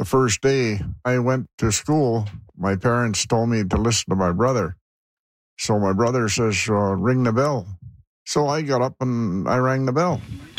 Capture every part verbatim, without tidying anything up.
The first day I went to school, my parents told me to listen to my brother. So my brother says, uh, ring the bell. So I got up and I rang the bell.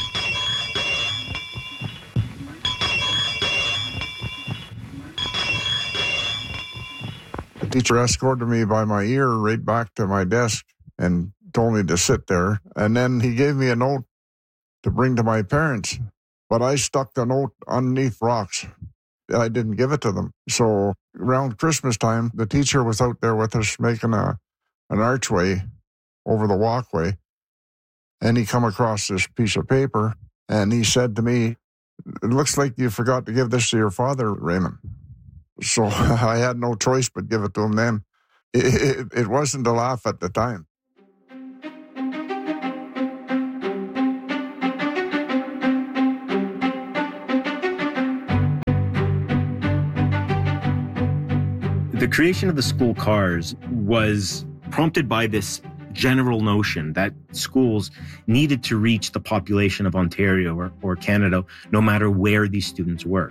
The teacher escorted me by my ear right back to my desk and told me to sit there. And then he gave me a note to bring to my parents. But I stuck the note underneath rocks. I didn't give it to them. So around Christmas time, the teacher was out there with us making a an archway over the walkway. And he come across this piece of paper and he said to me, it looks like you forgot to give this to your father, Raymond. So I had no choice but give it to him then. It, it, it wasn't a laugh at the time. The creation of the school cars was prompted by this general notion that schools needed to reach the population of Ontario or, or Canada, no matter where these students were.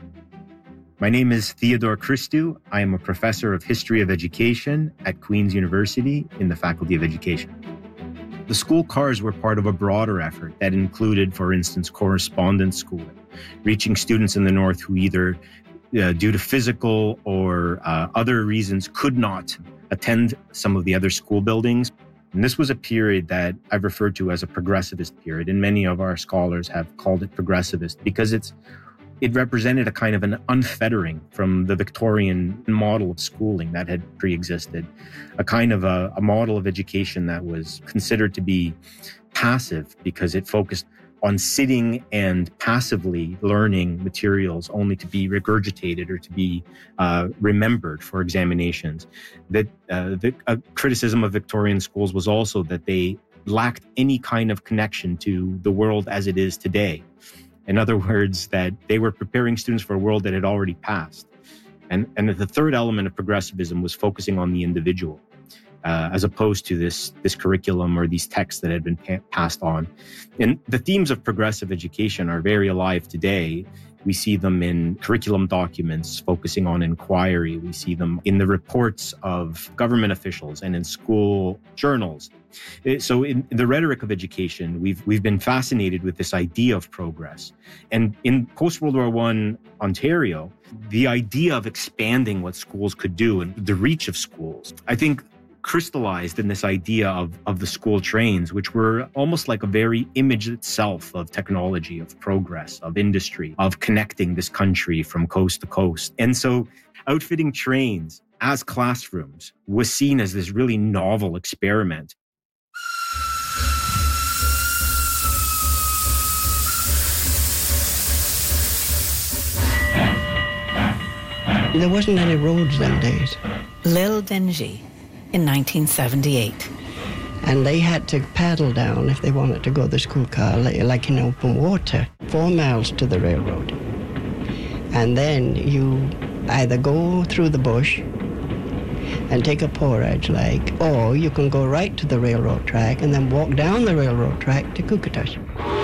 My name is Theodore Christou. I am a professor of history of education at Queen's University in the Faculty of Education. The school cars were part of a broader effort that included, for instance, correspondence schooling, reaching students in the North who either Uh, due to physical or uh, other reasons, could not attend some of the other school buildings. And this was a period that I've referred to as a progressivist period, and many of our scholars have called it progressivist because it's it represented a kind of an unfettering from the Victorian model of schooling that had pre-existed, a kind of a, a model of education that was considered to be passive because it focused on sitting and passively learning materials only to be regurgitated or to be uh, remembered for examinations. That uh, the uh, criticism of Victorian schools was also that they lacked any kind of connection to the world as it is today. In other words, that they were preparing students for a world that had already passed. And, and the third element of progressivism was focusing on the individual. Uh, as opposed to this this curriculum or these texts that had been pa- passed on. And the themes of progressive education are very alive today. We see them in curriculum documents focusing on inquiry. We see them in the reports of government officials and in school journals. So in, in the rhetoric of education, we've we've been fascinated with this idea of progress. And in post-World War One Ontario, the idea of expanding what schools could do and the reach of schools, I think, crystallized in this idea of, of the school trains, which were almost like a very image itself of technology, of progress, of industry, of connecting this country from coast to coast. And so outfitting trains as classrooms was seen as this really novel experiment. There wasn't any roads them days. L'Île d'Engie in nineteen seventy-eight. And they had to paddle down if they wanted to go to the school car, like in open water, four miles to the railroad. And then you either go through the bush and take a portage like, or you can go right to the railroad track and then walk down the railroad track to Cookatosh.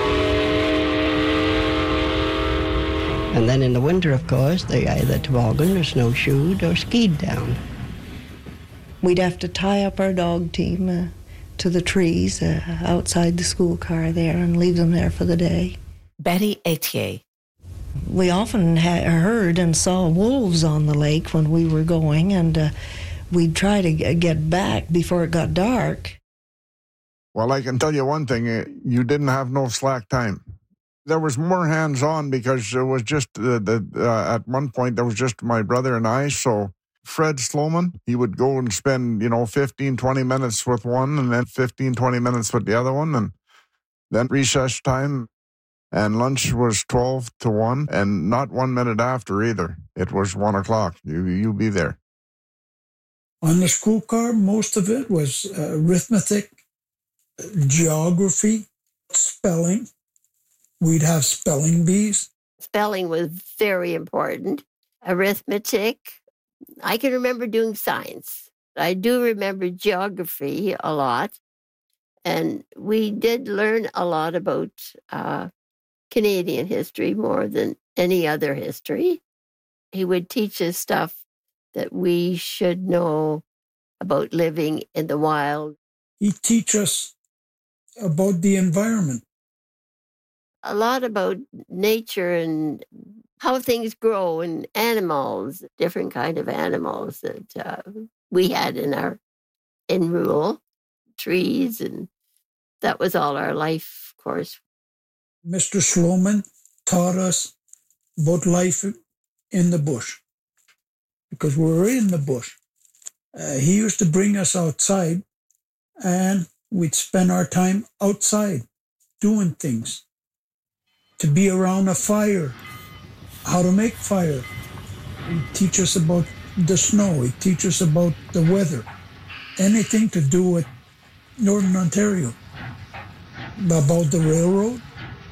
And then in the winter, of course, they either tobogganed or snowshoed or skied down. We'd have to tie up our dog team uh, to the trees uh, outside the school car there and leave them there for the day. Betty Etier. We often ha- heard and saw wolves on the lake when we were going, and uh, we'd try to g- get back before it got dark. Well, I can tell you one thing, you didn't have no slack time. There was more hands-on because it was just, uh, the, uh, at one point, there was just my brother and I, so Fred Sloman, he would go and spend, you know, fifteen, twenty minutes with one and then fifteen, twenty minutes with the other one. And then recess time and lunch was twelve to one and not one minute after either. It was one o'clock. You, you be there. On the school car, most of it was uh, arithmetic, geography, spelling. We'd have spelling bees. Spelling was very important. Arithmetic. I can remember doing science. I do remember geography a lot. And we did learn a lot about uh, Canadian history more than any other history. He would teach us stuff that we should know about living in the wild. He'd teach us about the environment. A lot about nature and how things grow and animals, different kind of animals that uh, we had in our in rural trees, and that was all our life course. Mister Sloman taught us about life in the bush because we were in the bush. Uh, he used to bring us outside and we'd spend our time outside doing things. To be around a fire, how to make fire. He'd teach us about the snow. He'd teach us about the weather. Anything to do with Northern Ontario. About the railroad.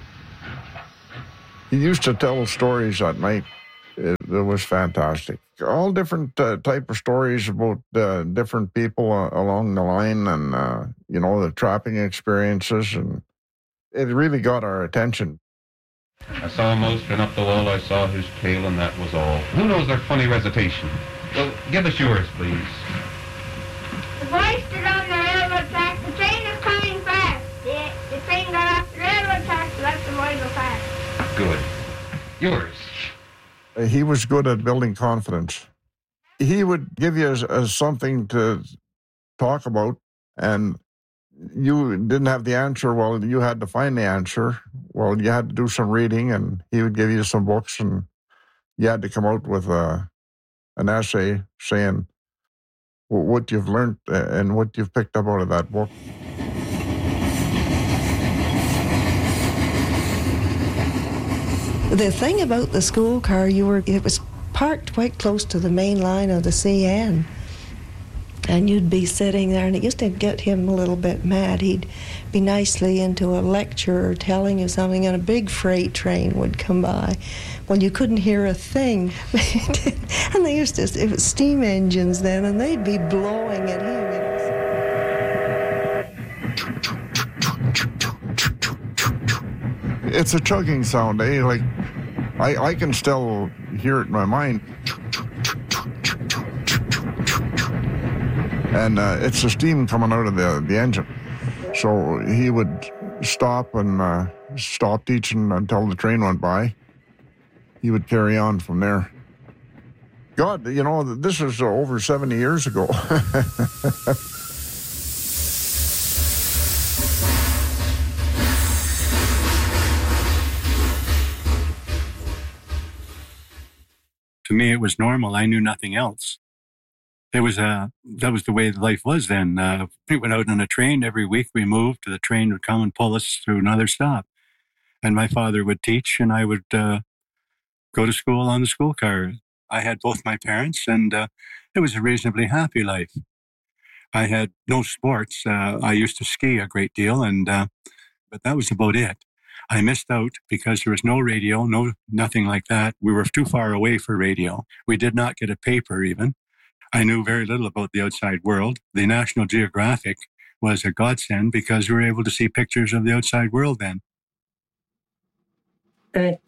He used to tell stories at night. It, it was fantastic. All different uh, type of stories about uh, different people uh, along the line, and uh, you know, the trapping experiences, and it really got our attention. I saw a mouse run up the wall, I saw his tail, and that was all. Who knows their funny recitation? Well, give us yours, please. The boy stood on the railroad track. The train is coming fast. The, the train got off the railroad track to let the boy go fast. Good. Yours. He was good at building confidence. He would give you a, a something to talk about, and you didn't have the answer. Well, you had to find the answer. Well, you had to do some reading, and he would give you some books, and you had to come out with a, an essay saying what you've learned and what you've picked up out of that book. The thing about the school car, you were it was parked quite close to the main line of the C N. And you'd be sitting there, and it used to get him a little bit mad. He'd be nicely into a lecture or telling you something, and a big freight train would come by. Well, you couldn't hear a thing. And they used to, it was steam engines then, and they'd be blowing at him. It's a chugging sound, eh? Like, I, I can still hear it in my mind. And uh, it's the steam coming out of the, the engine. So he would stop and uh, stop teaching until the train went by. He would carry on from there. God, you know, this is over seventy years ago. To me, it was normal. I knew nothing else. It was uh, that was the way life was then. Uh, we went out on a train every week. We moved. The train would come and pull us through another stop. And my father would teach, and I would uh, go to school on the school car. I had both my parents, and uh, it was a reasonably happy life. I had no sports. Uh, I used to ski a great deal, and uh, but that was about it. I missed out because there was no radio, no nothing like that. We were too far away for radio. We did not get a paper even. I knew very little about the outside world. The National Geographic was a godsend because we were able to see pictures of the outside world then. A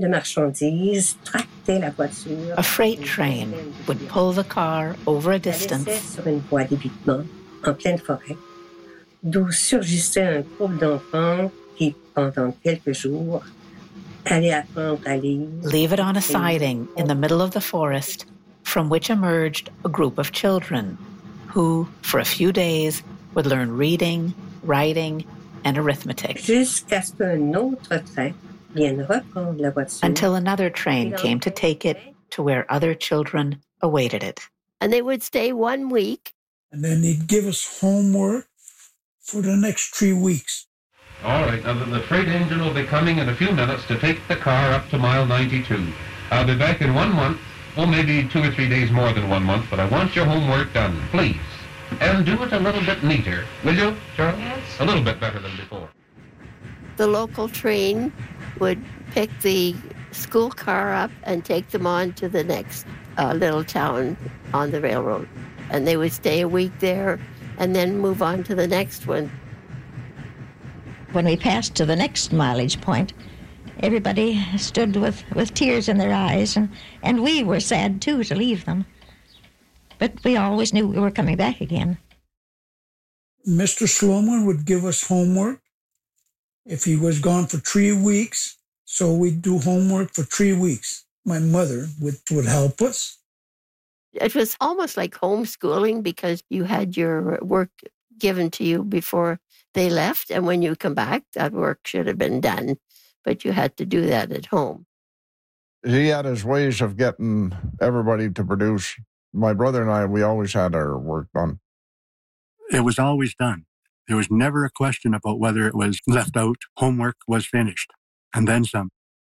freight train would pull the car over a distance. Sur une voie d'évitement en pleine forêt, d'où surgissait un groupe d'enfants qui, pendant quelques jours, allaient apprendre à lire. Leave it on a siding in the middle of the forest, from which emerged a group of children who, for a few days, would learn reading, writing, and arithmetic. Jusqu'à ce qu'un autre train vienne reprendre la voiture. Until another train came to take it to where other children awaited it. And they would stay one week. And then he'd give us homework for the next three weeks. All right, now the, the freight engine will be coming in a few minutes to take the car up to mile ninety-two. I'll be back in one month. Well, maybe two or three days more than one month, but I want your homework done, please. And do it a little bit neater, will you, Charles? Yes. A little bit better than before. The local train would pick the school car up and take them on to the next uh, little town on the railroad. And they would stay a week there and then move on to the next one. When we passed to the next mileage point, Everybody stood with, with tears in their eyes, and, and we were sad, too, to leave them. But we always knew we were coming back again. Mister Sloman would give us homework if he was gone for three weeks, so we'd do homework for three weeks. My mother would, would help us. It was almost like homeschooling because you had your work given to you before they left, and when you come back, that work should have been done, but you had to do that at home. He had his ways of getting everybody to produce. My brother and I, we always had our work done. It was always done. There was never a question about whether it was left out. Homework was finished, and then some.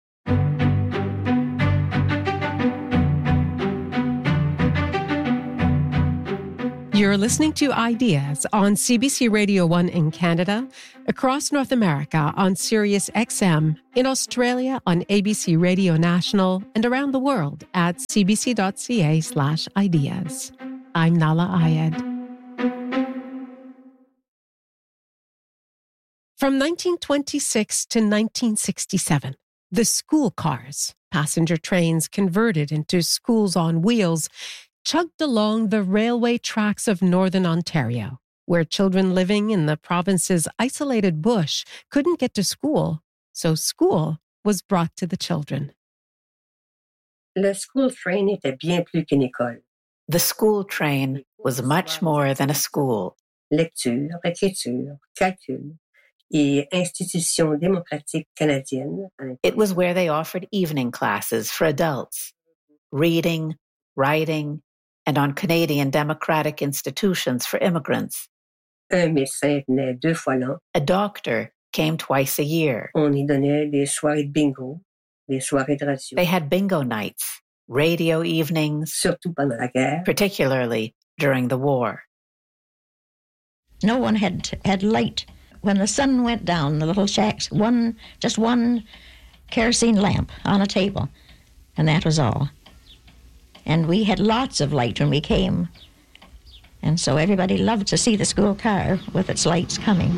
You're listening to Ideas on C B C Radio one in Canada, across North America on Sirius X M, in Australia on A B C Radio National, and around the world at cbc.ca slash ideas. I'm Nala Ayed. From nineteen twenty-six to nineteen sixty-seven, the school cars, passenger trains converted into schools on wheels, chugged along the railway tracks of northern Ontario, where children living in the province's isolated bush couldn't get to school, so school was brought to the children. Le school train était bien plus qu'une école. The school train was much more than a school. Lecture, écriture, calcul et institution démocratique canadienne. It was where they offered evening classes for adults, reading, writing, and on Canadian democratic institutions for immigrants. Un médecin venait deux fois l'an. A doctor came twice a year. On y donnait des soirées de bingo, des soirées de radio. They had bingo nights, radio evenings, surtout pendant la guerre, particularly during the war. No one had had light. When the sun went down, the little shacks, one, just one kerosene lamp on a table, and that was all. And we had lots of light when we came. And so everybody loved to see the school car with its lights coming.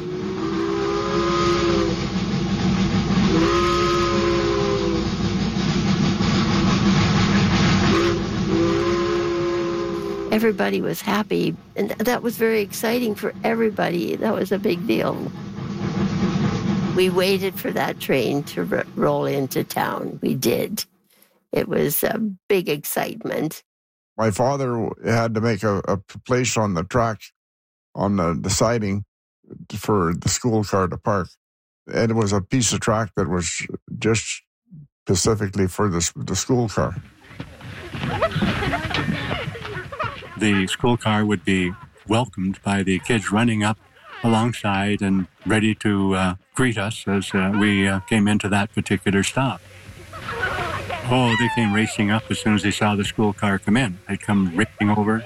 Everybody was happy, and that was very exciting for everybody. That was a big deal. We waited for that train to r- roll into town. We did. It was a big excitement. My father had to make a, a place on the track, on the, the siding, for the school car to park. And it was a piece of track that was just specifically for the, the school car. The school car would be welcomed by the kids running up alongside and ready to uh, greet us as uh, we uh, came into that particular stop. Oh, they came racing up as soon as they saw the school car come in. They'd come racing over.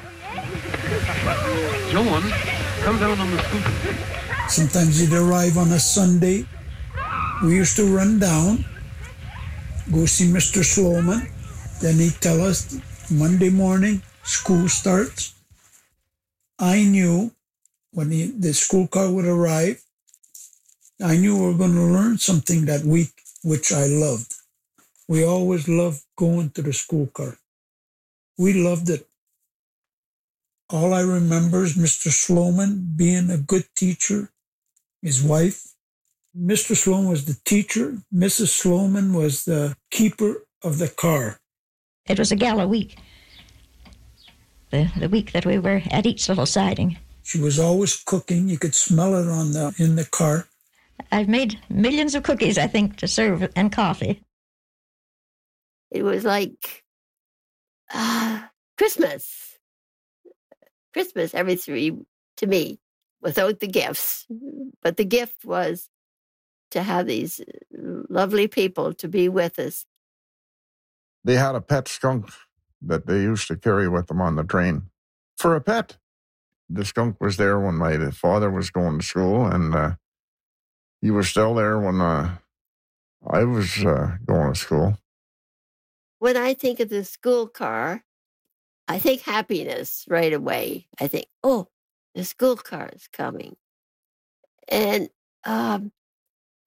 Joan, come down on the scooter. Sometimes he'd arrive on a Sunday. We used to run down, go see Mister Sloman. Then he'd tell us, Monday morning, school starts. I knew when he, the school car would arrive, I knew we were going to learn something that week, which I loved. We always loved going to the school car. We loved it. All I remember is Mister Sloman being a good teacher, his wife. Mister Sloman was the teacher. Missus Sloman was the keeper of the car. It was a gala week, the, the week that we were at each little siding. She was always cooking. You could smell it on the in the car. I've made millions of cookies, I think, to serve, and coffee. It was like uh, Christmas. Christmas every three, to me, without the gifts. But the gift was to have these lovely people to be with us. They had a pet skunk that they used to carry with them on the train for a pet. The skunk was there when my father was going to school, and uh, he was still there when uh, I was uh, going to school. When I think of the school car, I think happiness right away. I think, oh, the school car is coming. And um,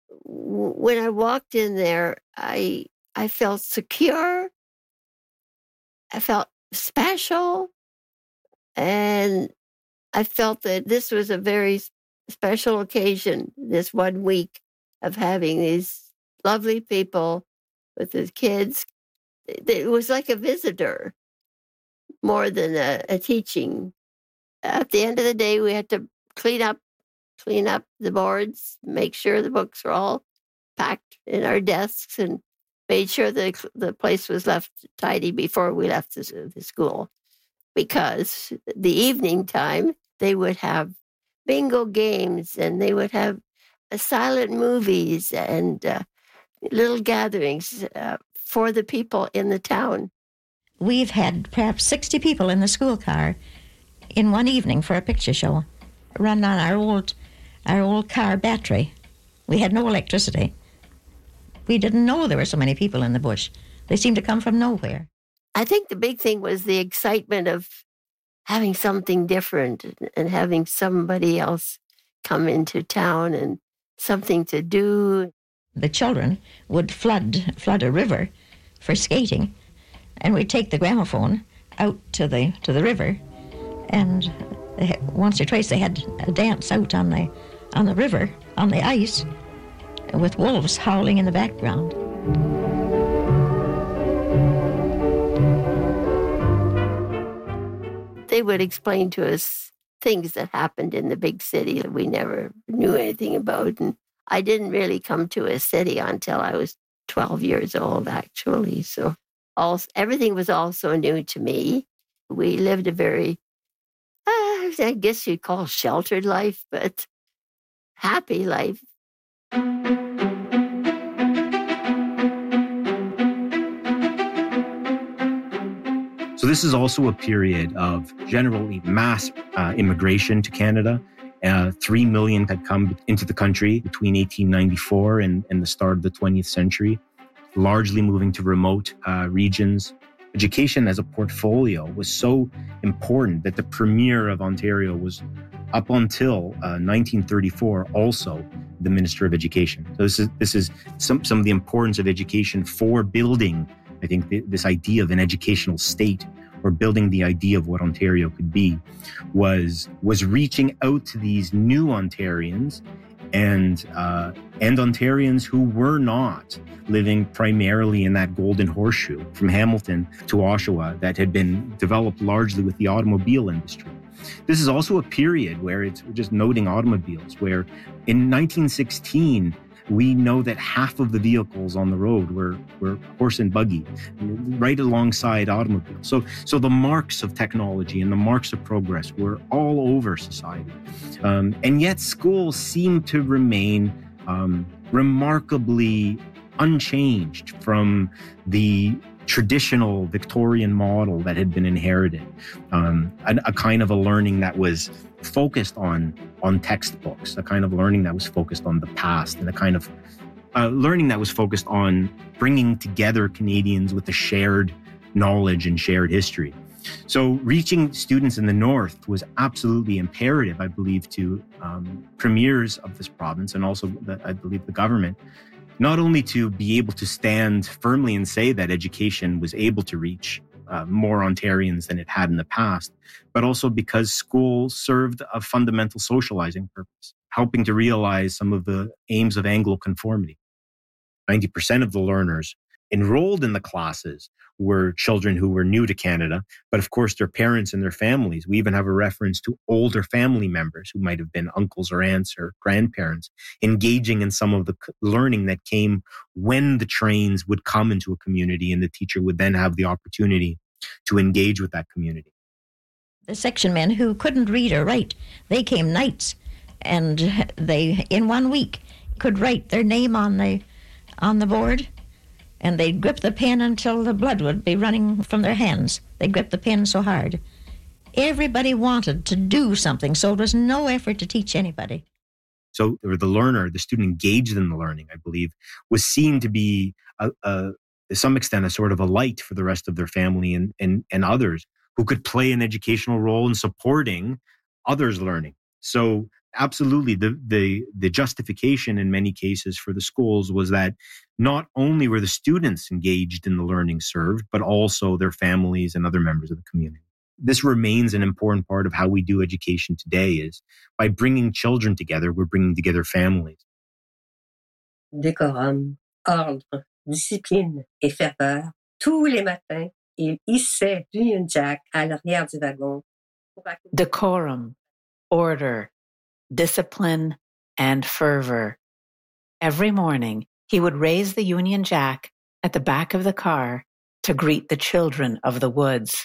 when I walked in there, I I felt secure. I felt special. And I felt that this was a very special occasion, this one week of having these lovely people with the kids. It was like a visitor more than a, a teaching. At the end of the day, we had to clean up, clean up the boards, make sure the books were all packed in our desks, and made sure the the place was left tidy before we left the, the school. Because the evening time, they would have bingo games and they would have uh, silent movies and uh, little gatherings uh, for the people in the town. We've had perhaps sixty people in the school car in one evening for a picture show, run on our old, our old car battery. We had no electricity. We didn't know there were so many people in the bush. They seemed to come from nowhere. I think the big thing was the excitement of having something different and having somebody else come into town and something to do. The children would flood flood a river for skating, and we'd take the gramophone out to the to the river, and they, once or twice they had a dance out on the on the river on the ice, with wolves howling in the background. They would explain to us things that happened in the big city that we never knew anything about. And I didn't really come to a city until I was twelve years old, actually. So all, everything was also new to me. We lived a very, uh, I guess you'd call sheltered life, but happy life. So this is also a period of generally mass uh, immigration to Canada. Uh, Three million had come into the country between eighteen ninety-four and, and the start of the twentieth century, largely moving to remote uh, regions. Education as a portfolio was so important that the Premier of Ontario was, up until uh, nineteen thirty-four, also the Minister of Education. So this is this is some, some of the importance of education for building, I think, th- this idea of an educational state, or building the idea of what Ontario could be, was was reaching out to these new Ontarians and uh, and Ontarians who were not living primarily in that golden horseshoe from Hamilton to Oshawa that had been developed largely with the automobile industry. This is also a period where it's just noting automobiles, where in nineteen sixteen, we know that half of the vehicles on the road were, were horse and buggy, right alongside automobiles. So, so the marks of technology and the marks of progress were all over society. Um, and yet schools seem to remain um, remarkably unchanged from the traditional Victorian model that had been inherited, um, a, a kind of a learning that was focused on on textbooks, a kind of learning that was focused on the past, and a kind of uh, learning that was focused on bringing together Canadians with a shared knowledge and shared history. So reaching students in the North was absolutely imperative, I believe, to um, premiers of this province, and also, the, I believe, the government, not only to be able to stand firmly and say that education was able to reach uh, more Ontarians than it had in the past, but also because school served a fundamental socializing purpose, helping to realize some of the aims of Anglo-conformity. ninety percent of the learners enrolled in the classes were children who were new to Canada, but of course their parents and their families. We even have a reference to older family members who might have been uncles or aunts or grandparents engaging in some of the learning that came when the trains would come into a community, and the teacher would then have the opportunity to engage with that community. The section men who couldn't read or write, they came nights, and they, in one week, could write their name on the on the board. And they'd grip the pen until the blood would be running from their hands. They'd grip the pen so hard. Everybody wanted to do something, so it was no effort to teach anybody. So the learner, the student engaged in the learning, I believe, was seen to be, a, a, to some extent, a sort of a light for the rest of their family and, and, and others who could play an educational role in supporting others' learning. So absolutely. The, the, the justification in many cases for the schools was that not only were the students engaged in the learning served, but also their families and other members of the community. This remains an important part of how we do education today, is by bringing children together, we're bringing together families. Décorum, ordre, discipline et ferveur. Tous les matins, il hissait l'Union Jack à l'arrière du wagon. Decorum, order, discipline, and fervor. Every morning, he would raise the Union Jack at the back of the car to greet the children of the woods.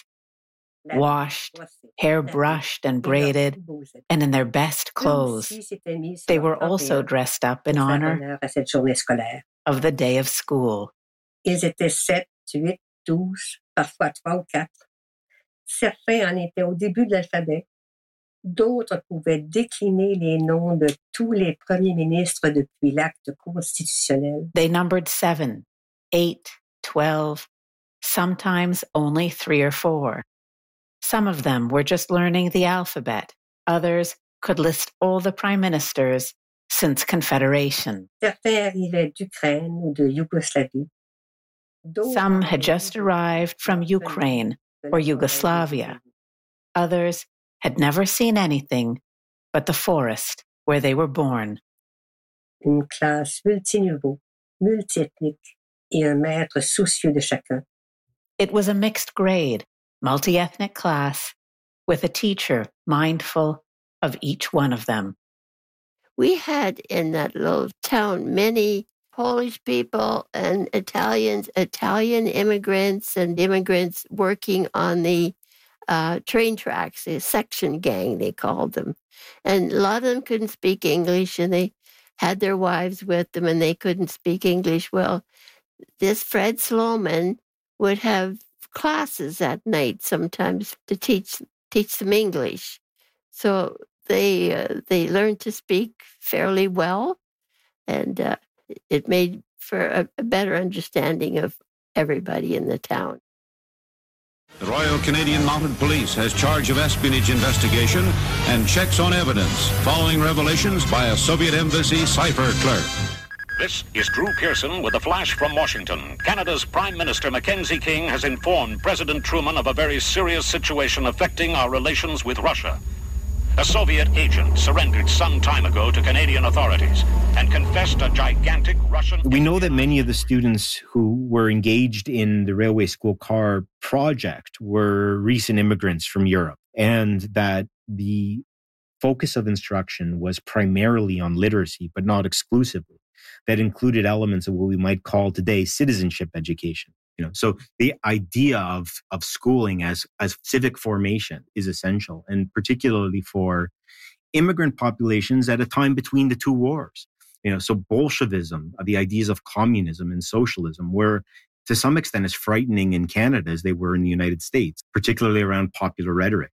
Washed, hair brushed and braided, and in their best clothes. They were also dressed up in honor of the day of school. Ils étaient sept, huit, douze, parfois trois ou quatre. Certains en étaient au début de l'alphabet. D'autres pouvaient décliner les noms de tous les premiers ministres depuis l'acte constitutionnel. They numbered seven, eight, twelve, sometimes only three or four. Some of them were just learning the alphabet. Others could list all the prime ministers since Confederation. Certains arrivaient d'Ukraine ou de Yougoslavie. Some had just arrived from Ukraine or Yugoslavia. Others had never seen anything but the forest where they were born. Une classe multiniveau, multiethnique, et un maître soucieux de chacun. It was a mixed grade, multi-ethnic class with a teacher mindful of each one of them. We had in that little town many Polish people and Italians, Italian immigrants and immigrants working on the uh, train tracks, the section gang, they called them. And a lot of them couldn't speak English, and they had their wives with them, and they couldn't speak English well. This Fred Sloman would have classes at night sometimes to teach teach them English. So they uh, they learned to speak fairly well, and uh, it made for a, a better understanding of everybody in the town. The Royal Canadian Mounted Police has charge of espionage investigation and checks on evidence following revelations by a Soviet embassy cipher clerk. This is Drew Pearson with a flash from Washington. Canada's Prime Minister Mackenzie King has informed President Truman of a very serious situation affecting our relations with Russia. A Soviet agent surrendered some time ago to Canadian authorities and confessed a gigantic Russian... We know that many of the students who were engaged in the Railway School Car project were recent immigrants from Europe, and that the focus of instruction was primarily on literacy, but not exclusively. That included elements of what we might call today citizenship education. You know, so the idea of of schooling as as civic formation is essential, and particularly for immigrant populations at a time between the two wars. You know, so Bolshevism, the ideas of communism and socialism, were to some extent as frightening in Canada as they were in the United States, particularly around popular rhetoric.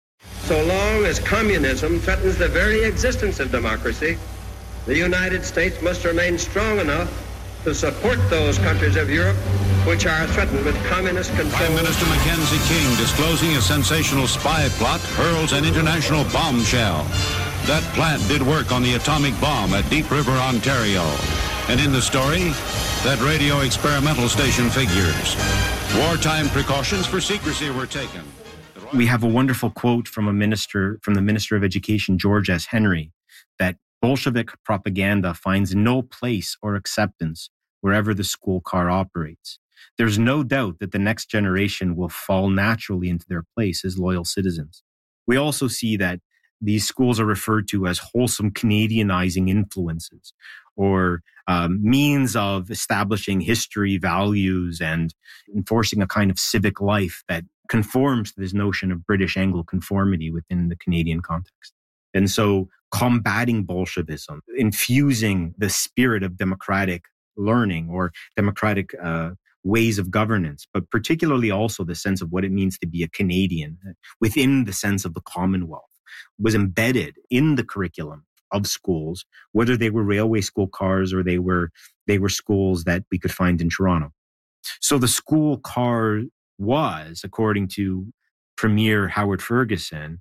So long as communism threatens the very existence of democracy, the United States must remain strong enough to support those countries of Europe which are threatened with communist control. Prime Minister Mackenzie King disclosing a sensational spy plot hurls an international bombshell. That plant did work on the atomic bomb at Deep River, Ontario. And in the story, that radio experimental station figures. Wartime precautions for secrecy were taken. We have a wonderful quote from a minister, from the Minister of Education, George S. Henry, that Bolshevik propaganda finds no place or acceptance wherever the school car operates. There's no doubt that the next generation will fall naturally into their place as loyal citizens. We also see that these schools are referred to as wholesome Canadianizing influences, or um, means of establishing history, values, and enforcing a kind of civic life that conforms to this notion of British Anglo conformity within the Canadian context. And so combating Bolshevism, infusing the spirit of democratic learning or democratic uh, ways of governance, but particularly also the sense of what it means to be a Canadian within the sense of the Commonwealth, was embedded in the curriculum of schools, whether they were railway school cars or they were they were schools that we could find in Toronto. So the school car was, according to Premier Howard Ferguson,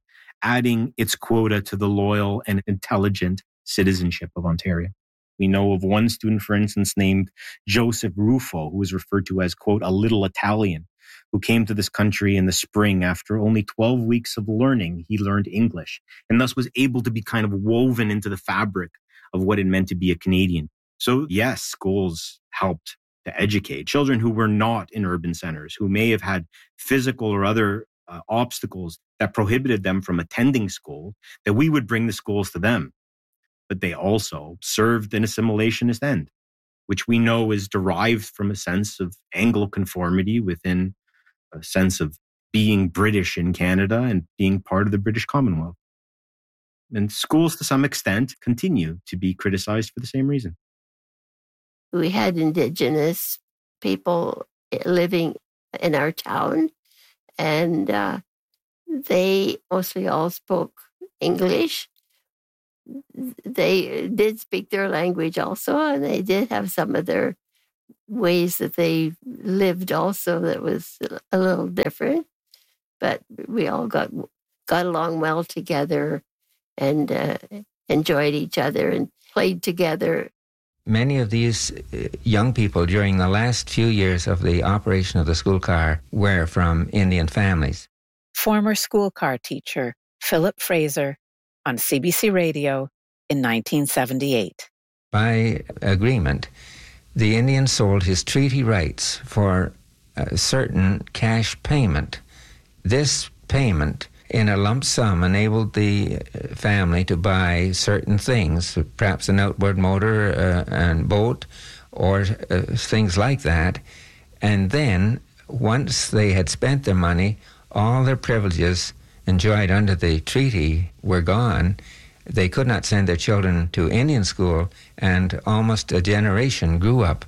adding its quota to the loyal and intelligent citizenship of Ontario. We know of one student, for instance, named Joseph Rufo, who was referred to as, quote, a little Italian, who came to this country in the spring after only twelve weeks of learning. He learned English and thus was able to be kind of woven into the fabric of what it meant to be a Canadian. So yes, schools helped to educate children who were not in urban centers, who may have had physical or other uh, obstacles that prohibited them from attending school, that we would bring the schools to them. But they also served an assimilationist end, which we know is derived from a sense of Anglo conformity within a sense of being British in Canada and being part of the British Commonwealth. And schools, to some extent, continue to be criticized for the same reason. We had Indigenous people living in our town, and uh, they mostly all spoke English. They did speak their language also, and they did have some of their ways that they lived also that was a little different. But we all got got along well together and uh, enjoyed each other and played together. Many of these young people during the last few years of the operation of the school car were from Indian families. Former school car teacher Philip Fraser on C B C Radio in nineteen seventy-eight. By agreement, the Indian sold his treaty rights for a certain cash payment. This payment in a lump sum enabled the family to buy certain things, perhaps an outboard motor uh, and boat or uh, things like that. And then, once they had spent their money, all their privileges enjoyed under the treaty were gone. They could not send their children to Indian school, and almost a generation grew up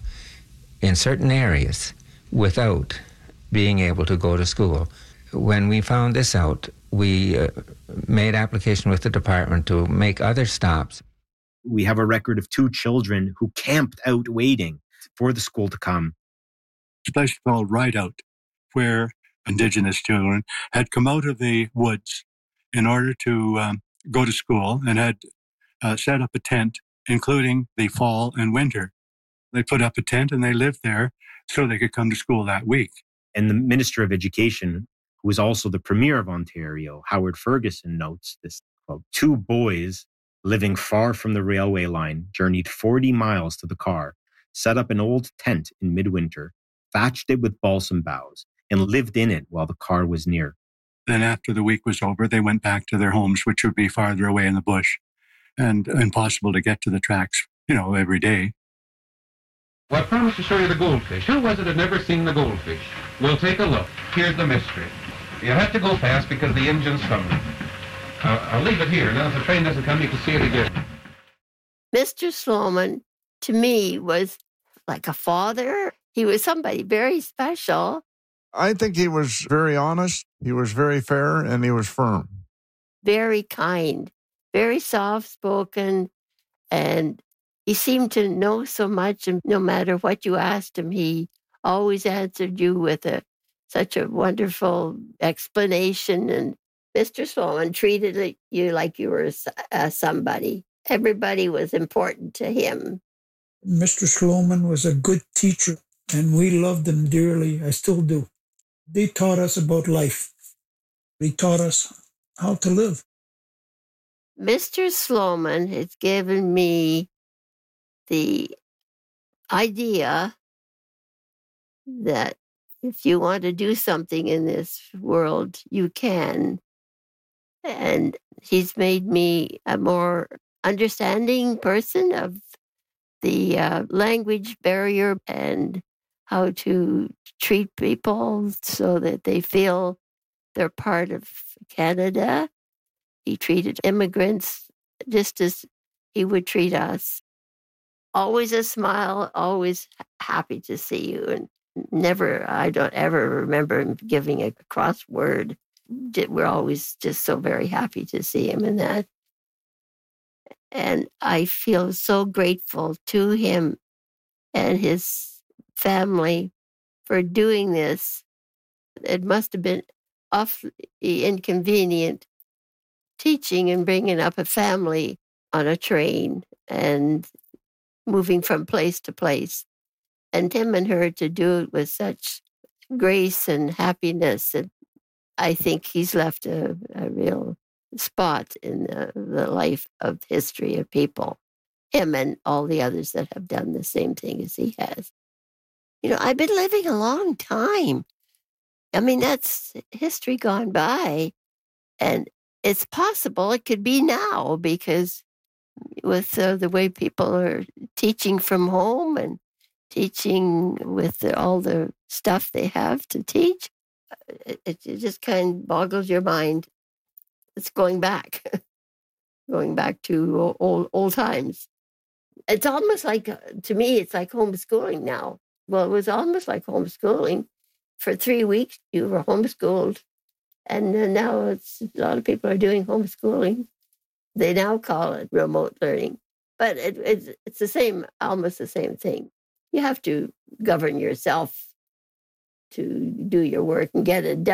in certain areas without being able to go to school. When we found this out, we uh, made application with the department to make other stops. We have a record of two children who camped out waiting for the school to come. It's a place called Rideout, where Indigenous children had come out of the woods in order to um, go to school and had uh, set up a tent, including the fall and winter. They put up a tent and they lived there so they could come to school that week. And the Minister of Education, who was also the Premier of Ontario, Howard Ferguson, notes this, quote, two boys living far from the railway line journeyed forty miles to the car, set up an old tent in midwinter, thatched it with balsam boughs, and lived in it while the car was near. Then after the week was over, they went back to their homes, which would be farther away in the bush and impossible to get to the tracks, you know, every day. Well, I promised to show you the goldfish. Who was it that never seen the goldfish? We'll take a look. Here's the mystery. You have to go fast because the engine's coming. Uh, I'll leave it here. Now, if the train doesn't come, you can see it again. Mister Sloman, to me, was like a father. He was somebody very special. I think he was very honest, he was very fair, and he was firm. Very kind, very soft-spoken, and he seemed to know so much, and no matter what you asked him, he always answered you with a such a wonderful explanation. And Mister Sloman treated you like you were uh, somebody. Everybody was important to him. Mister Sloman was a good teacher, and we loved him dearly. I still do. They taught us about life. They taught us how to live. Mister Sloman has given me the idea that if you want to do something in this world, you can. And he's made me a more understanding person of the uh, language barrier and how to treat people so that they feel they're part of Canada. He treated immigrants just as he would treat us. Always a smile, always happy to see you. And never, I don't ever remember him giving a crossword. We're always just so very happy to see him in that. And I feel so grateful to him and his family for doing this. It must have been awfully inconvenient teaching and bringing up a family on a train and moving from place to place. And him and her to do it with such grace and happiness. And I think he's left a, a real spot in the, the life of history of people. Him and all the others that have done the same thing as he has. You know, I've been living a long time. I mean, that's history gone by. And it's possible it could be now, because with uh, the way people are teaching from home and teaching with the, all the stuff they have to teach, it, it just kind of boggles your mind. It's going back, going back to old, old times. It's almost like, to me, it's like homeschooling now. Well, it was almost like homeschooling. For three weeks, you were homeschooled. And then now it's, a lot of people are doing homeschooling. They now call it remote learning. But it, it's, it's the same, almost the same thing. You have to govern yourself to do your work and get it done.